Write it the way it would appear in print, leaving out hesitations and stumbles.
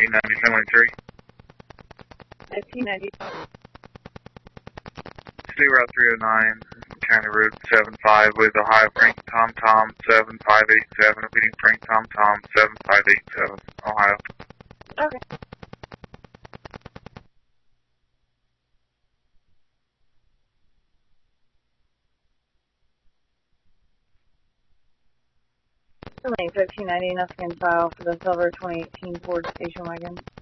1590, 1590. State Route 309, County Road 75 with Ohio Frank Tom Tom 7587, repeating Frank Tom Tom 7587, Ohio. Okay. Lane 1590, nothing in file for the silver 2018 Ford station wagon.